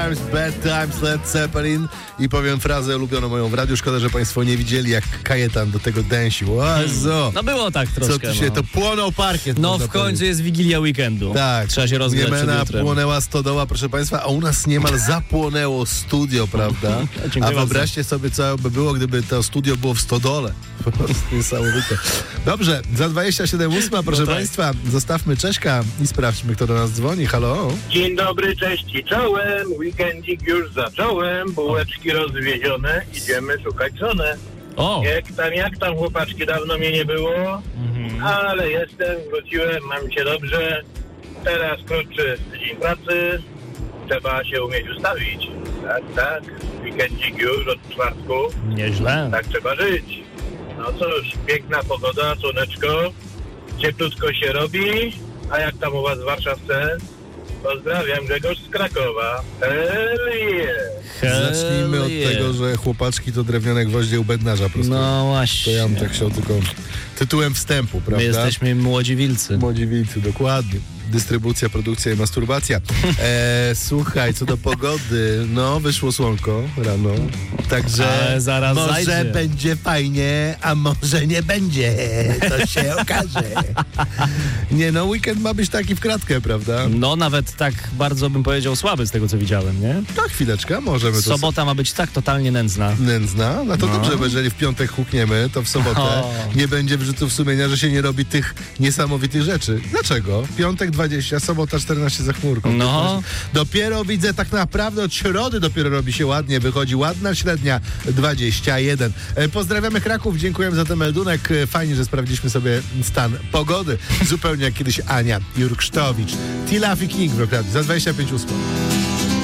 Bad Times, Led Zeppelin i powiem frazę ulubioną moją w radiu. Szkoda, że państwo nie widzieli, jak Kajetan do tego dęsił. No było tak troszkę. Co tu się, to płonął parkiet. No w końcu jest Wigilia Weekendu. Tak. Trzeba się rozgrzać przed Niemena jutrem. płonęła stodoła, proszę państwa, a u nas niemal zapłonęło studio, prawda? A wyobraźcie sobie, co by było, gdyby to studio było w stodole. Po prostu niesamowite. Dobrze, za 27:08, proszę państwa, zostawmy Cześka i sprawdźmy, kto do nas dzwoni. Halo? Dzień dobry, cześć i czołem. Weekendzik już zacząłem. Bułeczki rozwiezione. Idziemy szukać żonę. O! Jak tam chłopaczki, dawno mnie nie było. Ale jestem, wróciłem, mam się dobrze. Teraz krótszy dzień pracy. Trzeba się umieć ustawić. Tak. Weekendzik już od czwartku. Nieźle. Tak trzeba żyć. No cóż, piękna pogoda, słoneczko. Cieplutko się robi. A jak tam u was w Warszawce? Pozdrawiam, Grzegorz z Krakowa. Zacznijmy od tego, że chłopaczki to drewniane gwoździe u bednarza prosto. No właśnie. To ja bym tak chciał tylko tytułem wstępu, prawda? My jesteśmy młodzi wilcy. Młodzi wilcy, dokładnie. Dystrybucja, produkcja i masturbacja. Słuchaj, co do pogody, no wyszło słonko rano, także ale zaraz może zajdzie. będzie fajnie, a może nie będzie, to się okaże. Nie no, weekend ma być taki w kratkę, prawda? No nawet tak bardzo bym powiedział słaby z tego, co widziałem, nie? Tak, chwileczkę, możemy to... Sobota ma być tak totalnie nędzna. Nędzna? No to dobrze, bo jeżeli w piątek hukniemy, to w sobotę nie będzie wyrzutów sumienia, że się nie robi tych niesamowitych rzeczy. Dlaczego? Piątek 20, sobota 14 za chmurką. No. Dopiero widzę tak naprawdę od środy dopiero robi się ładnie, wychodzi ładna średnia 21. Pozdrawiamy Kraków, dziękujemy za ten meldunek. Fajnie, że sprawdziliśmy sobie stan pogody. Zupełnie jak kiedyś Ania Jurksztowicz. Tilafi King w Rokradiu za 25:08.